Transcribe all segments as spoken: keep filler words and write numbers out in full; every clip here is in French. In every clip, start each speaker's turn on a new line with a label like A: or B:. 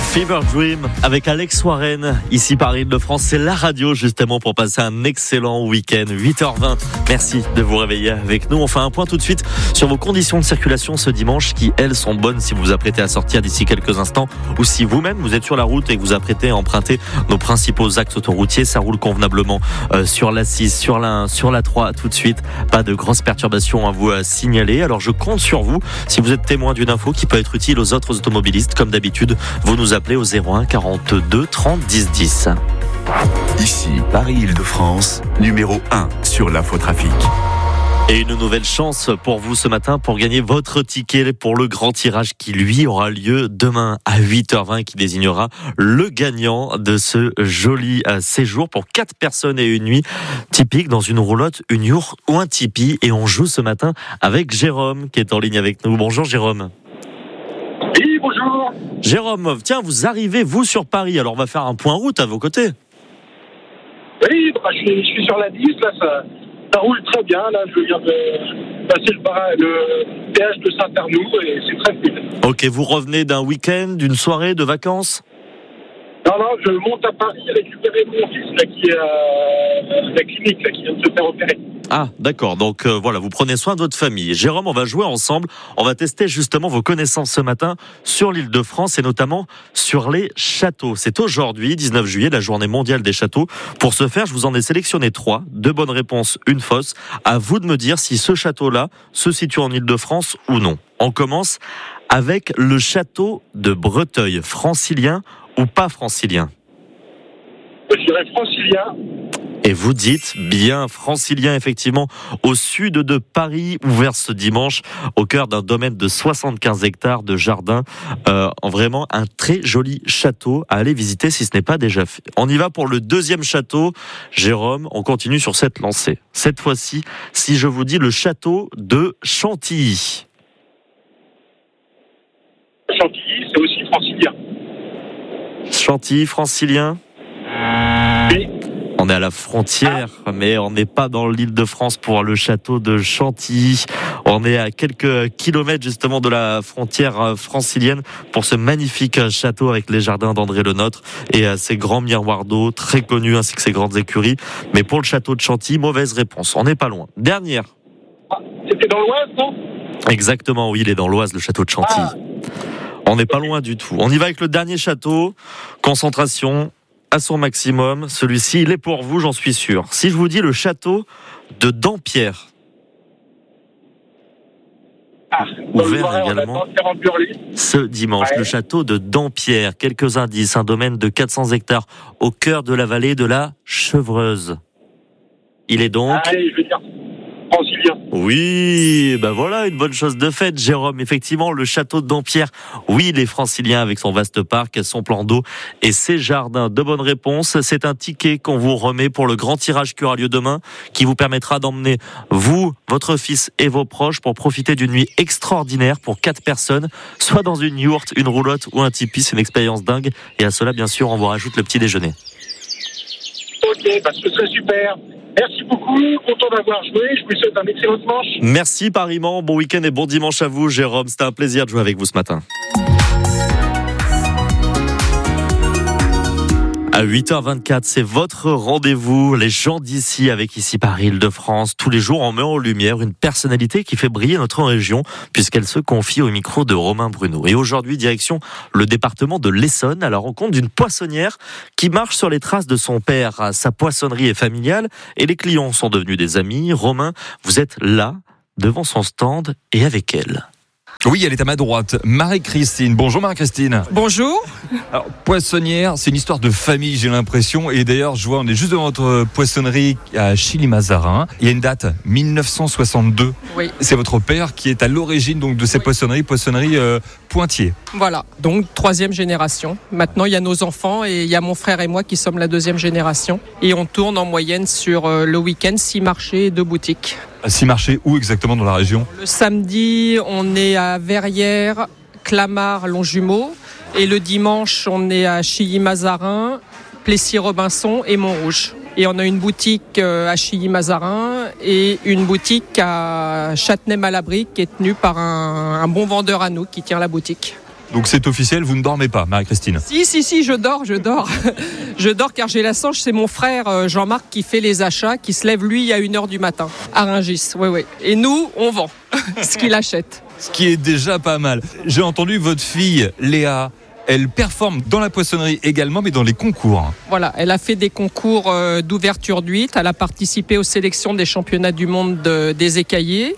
A: Fever Dream avec Alex Warren, ici par Île-de-France. C'est la radio justement pour passer un excellent week-end. huit heures vingt, merci de vous réveiller avec nous. On fait un point tout de suite sur vos conditions de circulation ce dimanche qui, elles, sont bonnes si vous vous apprêtez à sortir d'ici quelques instants ou si vous-même vous êtes sur la route et que vous apprêtez à emprunter nos principaux axes autoroutiers. Ça roule convenablement euh, sur la six, sur la un, sur la trois tout de suite. Pas de grosses perturbations à vous à signaler. Alors je compte sur vous si vous êtes témoin d'une info qui peut être utile aux autres automobilistes. Comme d'habitude, vous nous appelez au zéro un quarante-deux trente dix dix.
B: Ici, Paris-Île-de-France, numéro un sur l'infotrafic.
A: Et une nouvelle chance pour vous ce matin pour gagner votre ticket pour le grand tirage qui, lui, aura lieu demain à huit heures vingt, qui désignera le gagnant de ce joli séjour pour quatre personnes et une nuit typique dans une roulotte, une yourte ou un tipi. Et on joue ce matin avec Jérôme qui est en ligne avec nous. Bonjour Jérôme.
C: Oui, bonjour.
A: Jérôme, tiens, vous arrivez, vous, sur Paris. Alors, on va faire un point route à vos côtés.
C: Oui, bah, je, suis, je suis sur la dix, là, ça, ça roule très bien. Là, je viens de passer le, bar, le péage de Saint-Arnoux et c'est très fluide.
A: Ok, vous revenez d'un week-end, d'une soirée, de vacances ?
C: Non, non, je monte à Paris récupérer mon fils, là, qui est à la clinique, là, qui vient de se faire opérer.
A: Ah, d'accord. Donc euh, voilà, vous prenez soin de votre famille. Jérôme, on va jouer ensemble. On va tester justement vos connaissances ce matin sur l'Île-de-France et notamment sur les châteaux. C'est aujourd'hui, dix-neuf juillet, la journée mondiale des châteaux. Pour ce faire, je vous en ai sélectionné trois. Deux bonnes réponses, une fausse. À vous de me dire si ce château-là se situe en Île-de-France ou non. On commence avec le château de Breteuil, francilien ou pas francilien ?
C: Je dirais francilien.
A: Et vous dites bien francilien, effectivement, au sud de Paris, ouvert ce dimanche, au cœur d'un domaine de soixante-quinze hectares de jardin. Euh, vraiment un très joli château à aller visiter si ce n'est pas déjà fait. On y va pour le deuxième château. Jérôme, on continue sur cette lancée. Cette fois-ci, si je vous dis le château de Chantilly.
C: Chantilly, c'est aussi francilien.
A: Chantilly, francilien ?
C: Oui.
A: On est à la frontière, ah. mais on n'est pas dans l'Île-de-France pour le château de Chantilly. On est à quelques kilomètres justement de la frontière francilienne pour ce magnifique château avec les jardins d'André Le Nôtre et ses grands miroirs d'eau très connus ainsi que ses grandes écuries. Mais pour le château de Chantilly, mauvaise réponse. On n'est pas loin. Dernière.
C: Ah, c'était dans l'Oise, non ?
A: Exactement, oui, il est dans l'Oise, le château de Chantilly. Ah. On n'est pas loin du tout. On y va avec le dernier château. Concentration à son maximum. Celui-ci, il est pour vous, j'en suis sûr. Si je vous dis le château de Dampierre.
C: Ah,
A: ouvert également ce dimanche. Ouais. Le château de Dampierre. Quelques indices. Un domaine de quatre cents hectares au cœur de la vallée de la Chevreuse. Il est donc...
C: Allez, je vais dire francilien.
A: Oui, ben voilà, une bonne chose de faite, Jérôme. Effectivement, le château de Dampierre, oui, il est francilien avec son vaste parc, son plan d'eau et ses jardins. De bonnes réponses. C'est un ticket qu'on vous remet pour le grand tirage qui aura lieu demain, qui vous permettra d'emmener vous, votre fils et vos proches pour profiter d'une nuit extraordinaire pour quatre personnes, soit dans une yourte, une roulotte ou un tipi. C'est une expérience dingue. Et à cela, bien sûr, on vous rajoute le petit déjeuner.
C: Ok, parce que c'est super. Merci beaucoup, content d'avoir joué, je vous souhaite un excellent dimanche.
A: Merci pareillement, bon week-end et bon dimanche à vous Jérôme, c'était un plaisir de jouer avec vous ce matin. À huit heures vingt-quatre, c'est votre rendez-vous, les gens d'ici avec Ici Paris, Île-de-France. Tous les jours, on met en lumière une personnalité qui fait briller notre région puisqu'elle se confie au micro de Romain Bruno. Et aujourd'hui, direction le département de l'Essonne à la rencontre d'une poissonnière qui marche sur les traces de son père. Sa poissonnerie est familiale et les clients sont devenus des amis. Romain, vous êtes là, devant son stand et avec elle.
D: Oui, elle est à ma droite. Marie-Christine. Bonjour Marie-Christine.
E: Bonjour.
D: Alors, poissonnière, c'est une histoire de famille, j'ai l'impression. Et d'ailleurs, je vois, on est juste devant votre poissonnerie à Chilly-Mazarin. Il y a une date, dix-neuf cent soixante-deux.
E: Oui.
D: C'est votre père qui est à l'origine donc de ces oui. poissonneries, poissonnerie euh, Pointier.
E: Voilà, donc troisième génération. Maintenant, il y a nos enfants et il y a mon frère et moi qui sommes la deuxième génération. Et on tourne en moyenne sur euh, le week-end six marchés et deux boutiques.
D: Six marchés où exactement dans la région ?
E: Le samedi, on est à Verrières, Clamart, Longjumeau. Et le dimanche, on est à Chilly-Mazarin, Plessis-Robinson et Montrouge. Et on a une boutique à Chilly-Mazarin et une boutique à Châtenay-Malabry qui est tenue par un, un bon vendeur à nous qui tient la boutique.
D: Donc c'est officiel, vous ne dormez pas, Marie-Christine?
E: Si, si, si, je dors, je dors. Je dors car j'ai la chance, c'est mon frère Jean-Marc qui fait les achats, qui se lève lui à une heure du matin, à Rungis. Oui, oui. Et nous, on vend ce qu'il achète.
D: Ce qui est déjà pas mal. J'ai entendu votre fille, Léa, elle performe dans la poissonnerie également, mais dans les concours.
E: Voilà, elle a fait des concours d'ouverture d'huîtres. Elle a participé aux sélections des championnats du monde de, des écaillés.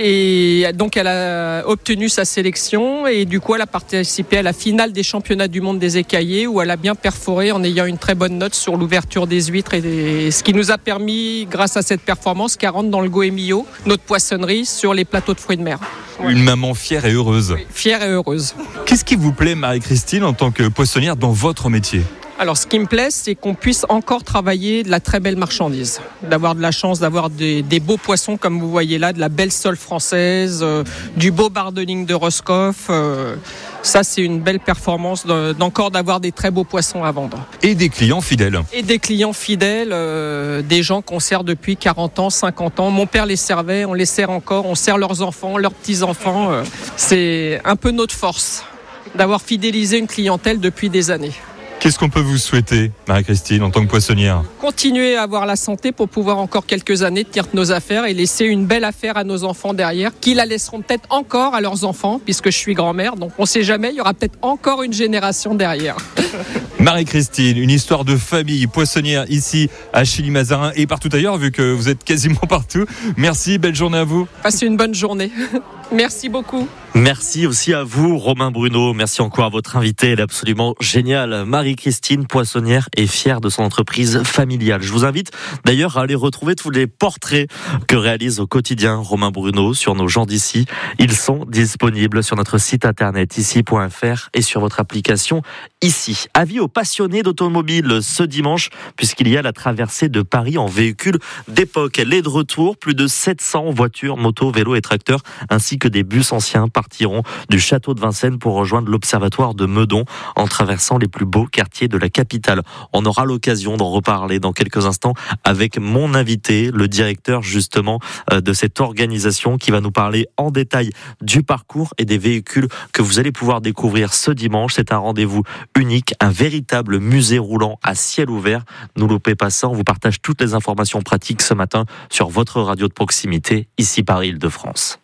E: Et donc, elle a obtenu sa sélection. Et du coup, elle a participé à la finale des championnats du monde des écaillés, où elle a bien perforé en ayant une très bonne note sur l'ouverture des huîtres. Et des... ce qui nous a permis, grâce à cette performance, qu'elle rentre dans le Goemio, notre poissonnerie, sur les plateaux de fruits de mer.
D: Ouais. Une maman fière et heureuse.
E: Oui, fière et heureuse.
D: Qu'est-ce qui vous plaît, Marie-Christine, en tant que poissonnière dans votre métier ?
E: Alors, ce qui me plaît, c'est qu'on puisse encore travailler de la très belle marchandise, d'avoir de la chance d'avoir des, des beaux poissons, comme vous voyez là, de la belle sole française, euh, du beau bardening de Roscoff. Euh, ça, c'est une belle performance de, d'encore d'avoir des très beaux poissons à vendre.
D: Et des clients fidèles.
E: Et des clients fidèles, euh, des gens qu'on sert depuis quarante ans, cinquante ans. Mon père les servait, on les sert encore, on sert leurs enfants, leurs petits-enfants. Euh, c'est un peu notre force d'avoir fidélisé une clientèle depuis des années.
D: Qu'est-ce qu'on peut vous souhaiter, Marie-Christine, en tant que poissonnière ?
E: Continuer à avoir la santé pour pouvoir encore quelques années tenir nos affaires et laisser une belle affaire à nos enfants derrière, qui la laisseront peut-être encore à leurs enfants, puisque je suis grand-mère, donc on ne sait jamais, il y aura peut-être encore une génération derrière.
D: Marie-Christine, une histoire de famille poissonnière ici à Chilly-Mazarin et partout ailleurs, vu que vous êtes quasiment partout. Merci, belle journée à vous.
E: Passez une bonne journée. Merci beaucoup.
A: Merci aussi à vous, Romain Bruno. Merci encore à votre invité. Elle est absolument géniale. Marie-Christine, poissonnière, est fière de son entreprise familiale. Je vous invite d'ailleurs à aller retrouver tous les portraits que réalise au quotidien Romain Bruno sur nos gens d'ici. Ils sont disponibles sur notre site internet ici point f r et sur votre application ici. Avis aux passionnés d'automobile ce dimanche, puisqu'il y a la traversée de Paris en véhicule d'époque. Elle est de retour. Plus de sept cents voitures, motos, vélos et tracteurs, ainsi que des bus anciens partiront du château de Vincennes pour rejoindre l'observatoire de Meudon en traversant les plus beaux quartiers de la capitale. On aura l'occasion d'en reparler dans quelques instants avec mon invité, le directeur justement de cette organisation, qui va nous parler en détail du parcours et des véhicules que vous allez pouvoir découvrir ce dimanche. C'est un rendez-vous unique, un véritable musée roulant à ciel ouvert. Ne loupez pas ça, on vous partage toutes les informations pratiques ce matin sur votre radio de proximité, ici Paris-Île-de-France.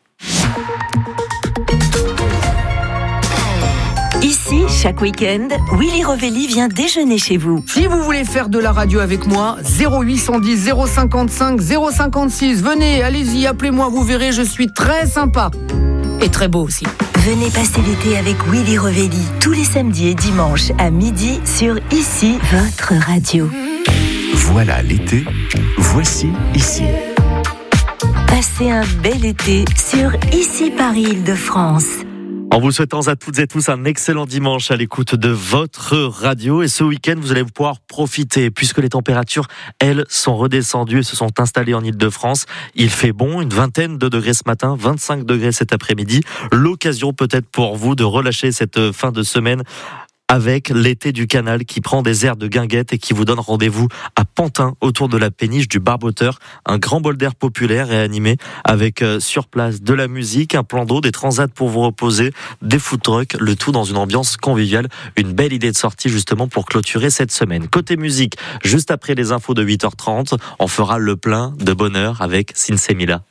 F: Ici, chaque week-end, Willy Revelli vient déjeuner chez vous.
G: Si vous voulez faire de la radio avec moi, zéro huit cent dix, zéro cinquante-cinq, zéro cinquante-six. Venez, allez-y, appelez-moi, vous verrez, je suis très sympa. Et très beau aussi.
F: Venez passer l'été avec Willy Revelli, tous les samedis et dimanches à midi sur Ici, votre radio.
B: Voilà l'été, voici Ici.
F: Passez un bel été sur Ici Paris-Île-de-France.
A: En vous souhaitant à toutes et tous un excellent dimanche à l'écoute de votre radio. Et ce week-end, vous allez pouvoir profiter, puisque les températures, elles, sont redescendues et se sont installées en Île-de-France. Il fait bon, une vingtaine de degrés ce matin, vingt-cinq degrés cet après-midi. L'occasion peut-être pour vous de relâcher cette fin de semaine avec l'été du Canal qui prend des airs de guinguette et qui vous donne rendez-vous à Pantin, autour de la péniche du Barboteur. Un grand bol d'air populaire et animé avec euh, sur place de la musique, un plan d'eau, des transats pour vous reposer, des food trucks, le tout dans une ambiance conviviale. Une belle idée de sortie justement pour clôturer cette semaine. Côté musique, juste après les infos de huit heures trente, on fera le plein de bonheur avec Sinsemila.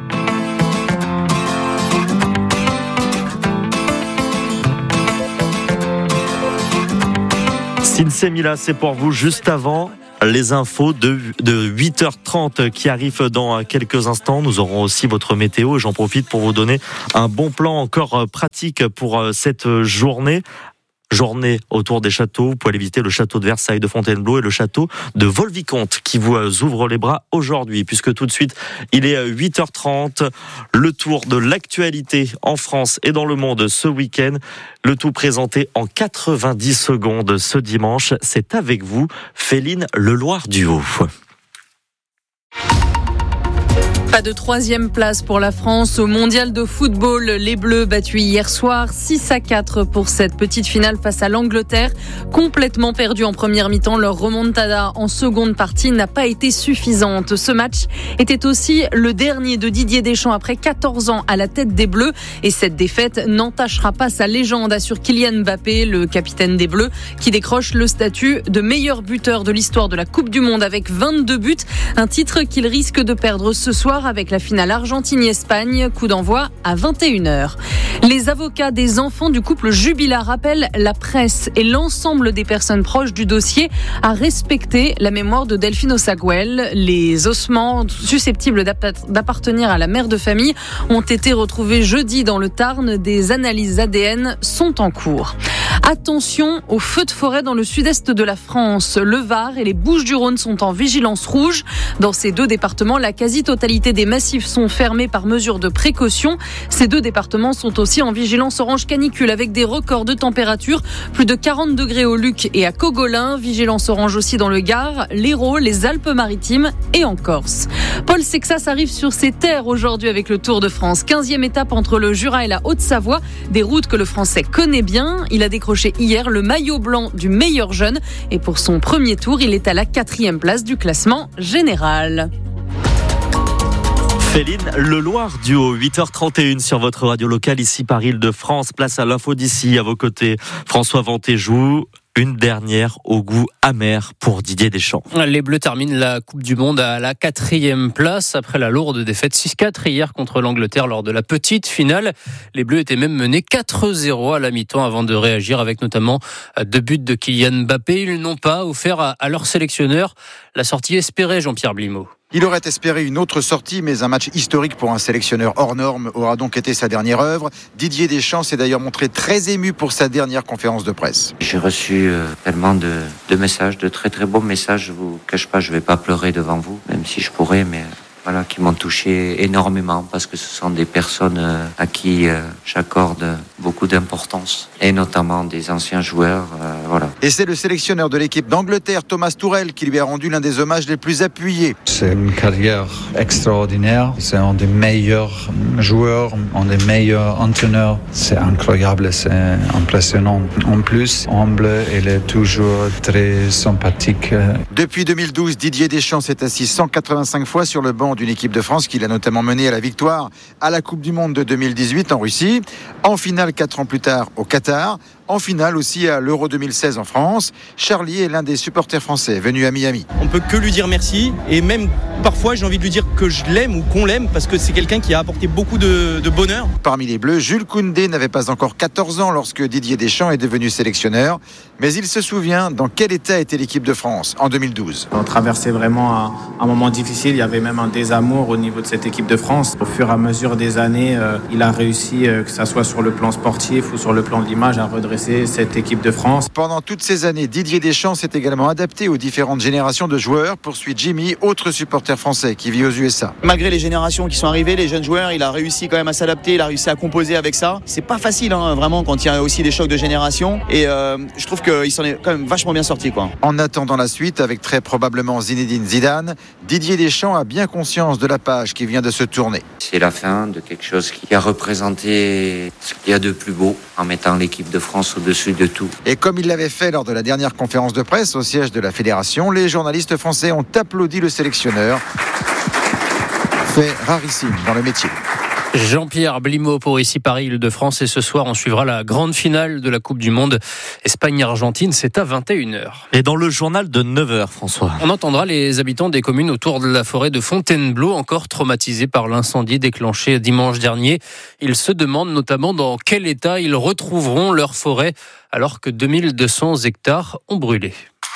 A: Sinsemila, c'est pour vous juste avant les infos de, de huit heures trente qui arrivent dans quelques instants. Nous aurons aussi votre météo et j'en profite pour vous donner un bon plan encore pratique pour cette journée. Journée autour des châteaux. Vous pouvez aller visiter le château de Versailles, de Fontainebleau et le château de Volvicomte qui vous ouvre les bras aujourd'hui, puisque tout de suite, il est huit heures trente. Le tour de l'actualité en France et dans le monde ce week-end. Le tout présenté en quatre-vingt-dix secondes ce dimanche. C'est avec vous, Féline Leloir-Duhaut.
H: Pas de troisième place pour la France au mondial de football. Les Bleus battus hier soir six à quatre pour cette petite finale face à l'Angleterre. Complètement perdus en première mi-temps, leur remontada en seconde partie n'a pas été suffisante. Ce match était aussi le dernier de Didier Deschamps après quatorze ans à la tête des Bleus. Et cette défaite n'entachera pas sa légende, assure Kylian Mbappé, le capitaine des Bleus, qui décroche le statut de meilleur buteur de l'histoire de la Coupe du Monde avec vingt-deux buts. Un titre qu'il risque de perdre ce soir avec la finale Argentine-Espagne, coup d'envoi à vingt et une heures. Les avocats des enfants du couple Jubilat rappellent la presse et l'ensemble des personnes proches du dossier à respecter la mémoire de Delphine Ossagouel. Les ossements susceptibles d'appartenir à la mère de famille ont été retrouvés jeudi dans le Tarn. Des analyses A D N sont en cours. Attention aux feux de forêt dans le sud-est de la France. Le Var et les Bouches-du-Rhône sont en vigilance rouge. Dans ces deux départements, la quasi-totalité des massifs sont fermés par mesure de précaution. Ces deux départements sont aussi en vigilance orange canicule avec des records de température. Plus de quarante degrés au Luc et à Cogolin. Vigilance orange aussi dans le Gard, l'Hérault, les Alpes-Maritimes et en Corse. Paul Sexas arrive sur ses terres aujourd'hui avec le Tour de France. quinzième étape entre le Jura et la Haute-Savoie. Des routes que le Français connaît bien. Il a décroché hier le maillot blanc du meilleur jeune. Et pour son premier tour, il est à la quatrième place du classement général.
A: Féline Leloir, duo, huit heures trente et une sur votre radio locale, ici par Île-de-France. Place à l'info d'ici, à vos côtés, François Ventéjou. Une dernière au goût amer pour Didier Deschamps.
I: Les Bleus terminent la Coupe du Monde à la quatrième place après la lourde défaite six quatre hier contre l'Angleterre lors de la petite finale. Les Bleus étaient même menés quatre zéro à la mi-temps avant de réagir avec notamment deux buts de Kylian Mbappé. Ils n'ont pas offert à leur sélectionneur la sortie espérée, Jean-Pierre Blimaud.
J: Il aurait espéré une autre sortie, mais un match historique pour un sélectionneur hors norme aura donc été sa dernière œuvre. Didier Deschamps s'est d'ailleurs montré très ému pour sa dernière conférence de presse.
K: J'ai reçu euh, tellement de, de messages, de très très beaux messages. Je vous cache pas, je vais pas pleurer devant vous, même si je pourrais, mais voilà, qui m'ont touché énormément parce que ce sont des personnes euh, à qui euh, j'accorde beaucoup d'importance et notamment des anciens joueurs, euh, voilà.
J: Et c'est le sélectionneur de l'équipe d'Angleterre, Thomas Tuchel, qui lui a rendu l'un des hommages les plus appuyés.
L: C'est une carrière extraordinaire. C'est un des meilleurs joueurs, un des meilleurs entraîneurs. C'est incroyable, c'est impressionnant. En plus, humble, il est toujours très sympathique.
J: Depuis deux mille douze, Didier Deschamps s'est assis cent quatre-vingt-cinq fois sur le banc d'une équipe de France qu'il a notamment menée à la victoire à la Coupe du Monde de deux mille dix-huit en Russie, en finale quatre ans plus tard au Qatar, en finale aussi à l'Euro deux mille seize en France. Charlie est l'un des supporters français venus à Miami.
M: On peut que lui dire merci et même parfois j'ai envie de lui dire que je l'aime ou qu'on l'aime parce que c'est quelqu'un qui a apporté beaucoup de, de bonheur.
J: Parmi les Bleus, Jules Koundé n'avait pas encore quatorze ans lorsque Didier Deschamps est devenu sélectionneur, mais il se souvient dans quel état était l'équipe de France en deux mille douze.
N: On traversait vraiment un, un moment difficile, il y avait même un désamour au niveau de cette équipe de France. Au fur et à mesure des années, euh, il a réussi, euh, que ce soit sur le plan sportif ou sur le plan de l'image, à redresser cette équipe de France.
J: Pendant toutes ces années, Didier Deschamps s'est également adapté aux différentes générations de joueurs, poursuit Jimmy, autre supporter français qui vit aux U S A.
O: Malgré les générations qui sont arrivées, les jeunes joueurs, il a réussi quand même à s'adapter, il a réussi à composer avec ça. C'est pas facile, hein, vraiment, quand il y a aussi des chocs de génération. Et euh, je trouve qu'il s'en est quand même vachement bien sorti, quoi.
J: En attendant la suite, avec très probablement Zinedine Zidane, Didier Deschamps a bien conscience de la page qui vient de se tourner.
K: C'est la fin de quelque chose qui a représenté ce qu'il y a de plus beau en mettant l'équipe de France au-dessus de tout.
J: Et comme il l'avait fait lors de la dernière conférence de presse au siège de la Fédération, les journalistes français ont applaudi le sélectionneur. Fait rarissime dans le métier.
I: Jean-Pierre Blimaud pour ici Paris Île-de-France et ce soir on suivra la grande finale de la Coupe du Monde Espagne-Argentine, c'est à vingt et une heures.
A: Et dans le journal de neuf heures, François,
I: on entendra les habitants des communes autour de la forêt de Fontainebleau encore traumatisés par l'incendie déclenché dimanche dernier. Ils se demandent notamment dans quel état ils retrouveront leur forêt alors que deux mille deux cents hectares ont brûlé.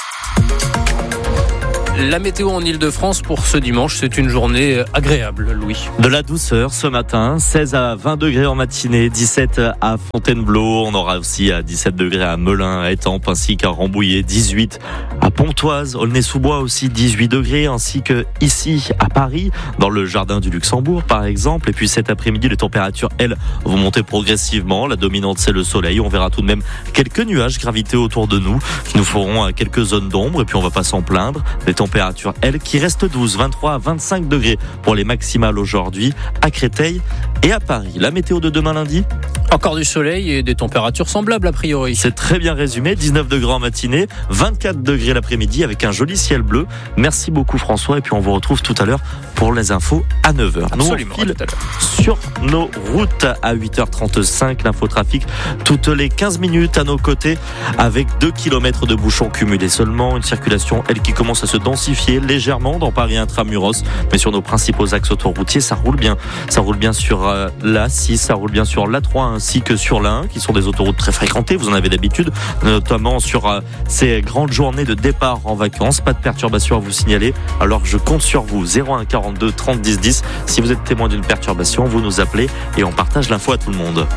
I: La météo en Île-de-France pour ce dimanche, c'est une journée agréable, Louis.
A: De la douceur ce matin, seize à vingt degrés en matinée, dix-sept à Fontainebleau. On aura aussi à dix-sept degrés à Melun, à Étampes, ainsi qu'à Rambouillet, dix-huit à Pontoise, Aulnay-sous-Bois aussi dix-huit degrés, ainsi que ici à Paris, dans le jardin du Luxembourg par exemple. Et puis cet après-midi, les températures, elles, vont monter progressivement. La dominante, c'est le soleil. On verra tout de même quelques nuages graviter autour de nous, qui nous feront quelques zones d'ombre. Et puis on va pas s'en plaindre. Des températures, elles, qui restent douze, vingt-trois à vingt-cinq degrés pour les maximales aujourd'hui à Créteil et à Paris. La météo de demain lundi ?
I: Encore du soleil et des températures semblables a priori.
A: C'est très bien résumé, dix-neuf degrés en matinée, vingt-quatre degrés l'après-midi avec un joli ciel bleu. Merci beaucoup François et puis on vous retrouve tout à l'heure pour les infos à neuf heures.
I: Absolument.
A: Nous on file sur nos routes à huit heures trente-cinq, l'infotrafic toutes les quinze minutes à nos côtés avec deux kilomètres de bouchons cumulés seulement. Une circulation, elle, qui commence à se densifier légèrement dans Paris intramuros, mais sur nos principaux axes autoroutiers, ça roule bien. Ça roule bien sur euh, l'A six, ça roule bien sur l'A trois ainsi que sur l'A un, qui sont des autoroutes très fréquentées, vous en avez d'habitude, notamment sur euh, ces grandes journées de départ en vacances. Pas de perturbation à vous signaler, alors je compte sur vous. zéro un quarante-deux trente dix dix. Si vous êtes témoin d'une perturbation, vous nous appelez et on partage l'info à tout le monde.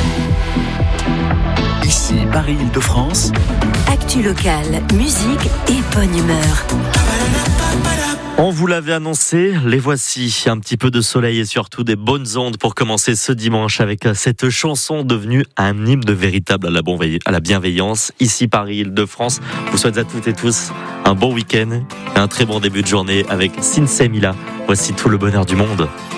B: Ici Paris-Île-de-France.
F: Actu locale, musique et bonne humeur.
A: On vous l'avait annoncé, les voici. Un petit peu de soleil et surtout des bonnes ondes pour commencer ce dimanche avec cette chanson devenue un hymne véritable à la, bonveille- à la bienveillance. Ici Paris-Île-de-France, vous souhaite à toutes et tous un bon week-end et un très bon début de journée avec Sinsay Mila. Voici tout le bonheur du monde.